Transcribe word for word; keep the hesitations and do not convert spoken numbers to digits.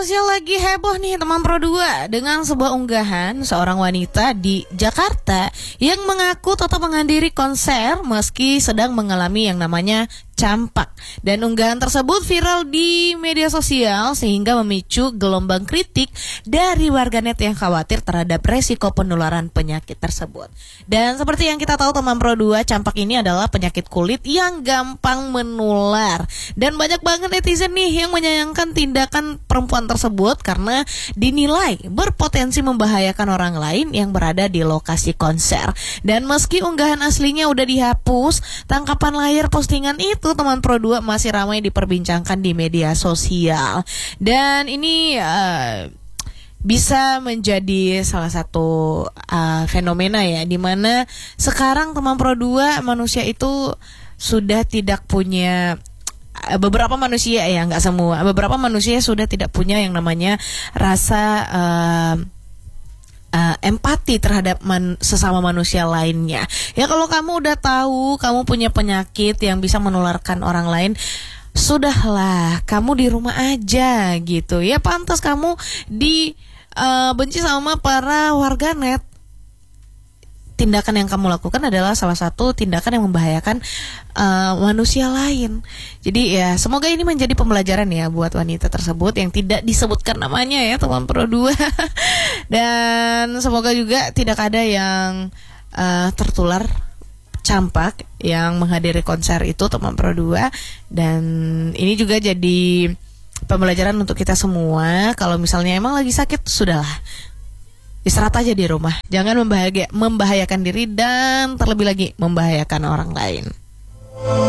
Sosial lagi heboh nih teman Pro dua dengan sebuah unggahan seorang wanita di Jakarta yang mengaku tetap menghadiri konser meski sedang mengalami yang namanya campak. Dan unggahan tersebut viral di media sosial sehingga memicu gelombang kritik dari warganet yang khawatir terhadap resiko penularan penyakit tersebut. Dan seperti yang kita tahu teman Pro dua, campak ini adalah penyakit kulit yang gampang menular. Dan banyak banget netizen nih yang menyayangkan tindakan perempuan tersebut karena dinilai berpotensi membahayakan orang lain yang berada di lokasi konser. Dan meski unggahan aslinya udah dihapus, tangkapan layar postingan itu teman Pro dua masih ramai diperbincangkan di media sosial. Dan ini uh, bisa menjadi salah satu uh, fenomena ya, dimana sekarang teman Pro dua manusia itu sudah tidak punya, beberapa manusia ya, nggak semua, beberapa manusia sudah tidak punya yang namanya rasa uh, uh, empati terhadap man, sesama manusia lainnya. Ya kalau kamu udah tahu kamu punya penyakit yang bisa menularkan orang lain, sudahlah kamu di rumah aja gitu. Ya pantas kamu di uh, benci sama para warganet. Tindakan yang kamu lakukan adalah salah satu tindakan yang membahayakan uh, manusia lain. Jadi ya semoga ini menjadi pembelajaran ya buat wanita tersebut yang tidak disebutkan namanya ya teman Pro dua. Dan semoga juga tidak ada yang uh, tertular campak yang menghadiri konser itu teman Pro dua. Dan ini juga jadi pembelajaran untuk kita semua. Kalau misalnya emang lagi sakit, sudahlah, istirahat aja di rumah. Jangan membahagia, membahayakan diri dan terlebih lagi membahayakan orang lain.